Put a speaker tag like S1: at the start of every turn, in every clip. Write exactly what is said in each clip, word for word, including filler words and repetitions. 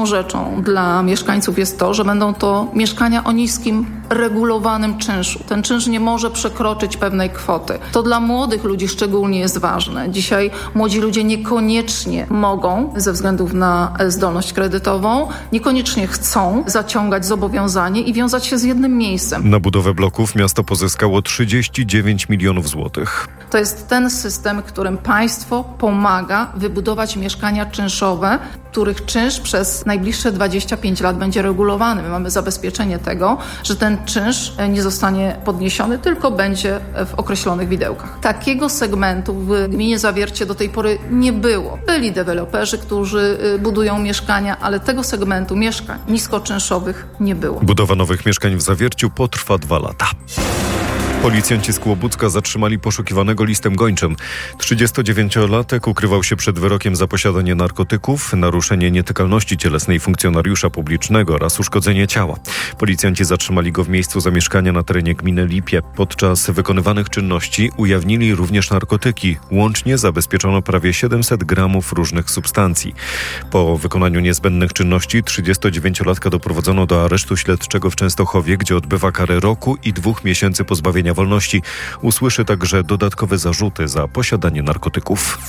S1: rzeczą dla mieszkańców jest to, że będą to mieszkania o niskim, regulowanym czynszu. Ten czynsz nie może przekroczyć pewnej kwoty. To dla młodych ludzi szczególnie jest ważne. Dzisiaj młodzi ludzie niekoniecznie mogą, ze względów na zdolność kredytową, niekoniecznie chcą zaciągać zobowiązanie i wiązać się z jednym miejscem.
S2: Na budowę bloków miasto pozyskało trzydzieści dziewięć milionów złotych.
S1: To jest ten system, którym państwo pomaga wybudować mieszkania czynszowe, których czynsz przez najbliższe dwadzieścia pięć lat będzie regulowany. My mamy zabezpieczenie tego, że ten czynsz nie zostanie podniesiony, tylko będzie w określonych widełkach. Takiego segmentu w gminie Zawiercie do tej pory nie było. Byli deweloperzy, którzy budują mieszkania, ale tego segmentu mieszkań niskoczynszowych nie było.
S2: Budowa nowych mieszkań w Zawierciu potrwa dwa lata. Policjanci z Kłobucka zatrzymali poszukiwanego listem gończym. trzydziestodziewięciolatek ukrywał się przed wyrokiem za posiadanie narkotyków, naruszenie nietykalności cielesnej funkcjonariusza publicznego oraz uszkodzenie ciała. Policjanci zatrzymali go w miejscu zamieszkania na terenie gminy Lipie. Podczas wykonywanych czynności ujawnili również narkotyki. Łącznie zabezpieczono prawie siedemset gramów różnych substancji. Po wykonaniu niezbędnych czynności trzydziestodziewięciolatka doprowadzono do aresztu śledczego w Częstochowie, gdzie odbywa karę roku i dwóch miesięcy pozbawienia wolności. Usłyszy także dodatkowe zarzuty za posiadanie narkotyków.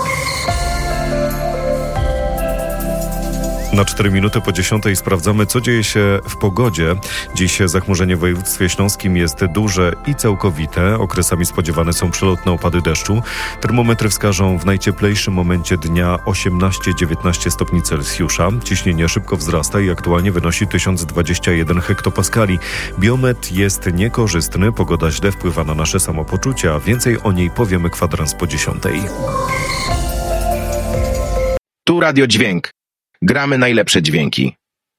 S2: Na cztery minuty po dziesiątej sprawdzamy, co dzieje się w pogodzie. Dziś zachmurzenie w województwie śląskim jest duże i całkowite. Okresami spodziewane są przelotne opady deszczu. Termometry wskażą w najcieplejszym momencie dnia osiemnaście dziewiętnaście stopni Celsjusza. Ciśnienie szybko wzrasta i aktualnie wynosi tysiąc dwadzieścia jeden hektopaskali. Biometr jest niekorzystny, pogoda źle wpływa na nasze samopoczucie, a więcej o niej powiemy kwadrans po dziesiątej.
S3: Tu Radio Dźwięk. Gramy najlepsze dźwięki.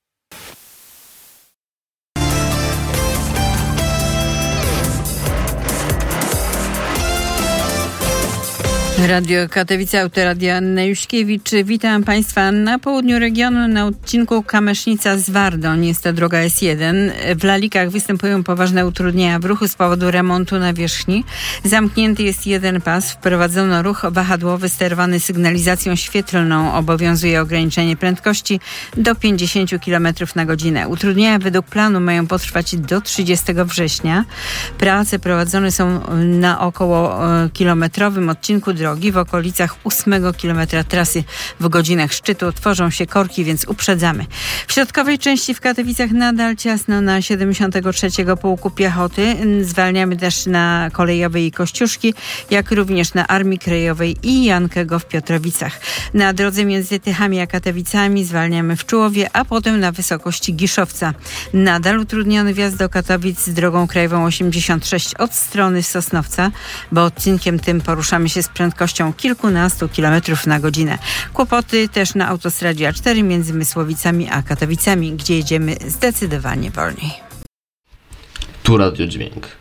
S4: Radio Katowice, autoradio Anna Juśkiewicz. Witam Państwa na południu regionu na odcinku Kamesznica-Zwardoń. Jest to droga S jeden. W Lalikach występują poważne utrudnienia w ruchu z powodu remontu nawierzchni. Zamknięty jest jeden pas. Wprowadzono ruch wahadłowy sterowany sygnalizacją świetlną. Obowiązuje ograniczenie prędkości do pięćdziesiąt kilometrów na godzinę. Utrudnienia według planu mają potrwać do trzydziestego września. Prace prowadzone są na około kilometrowym odcinku drogi. W okolicach ósmego kilometra trasy w godzinach szczytu tworzą się korki, więc uprzedzamy. W środkowej części w Katowicach nadal ciasno na siedemdziesiątego trzeciego Pułku Piechoty. Zwalniamy też na Kolejowej i Kościuszki, jak również na Armii Krajowej i Jankego w Piotrowicach. Na drodze między Tychami a Katowicami zwalniamy w Czułowie, a potem na wysokości Giszowca. Nadal utrudniony wjazd do Katowic z drogą krajową osiemdziesiąt sześć od strony Sosnowca, bo odcinkiem tym poruszamy się z prędkością kilkunastu kilometrów na godzinę. Kłopoty też na autostradzie A cztery między Mysłowicami a Katowicami, gdzie jedziemy zdecydowanie wolniej.
S5: Tu Radio Dźwięk.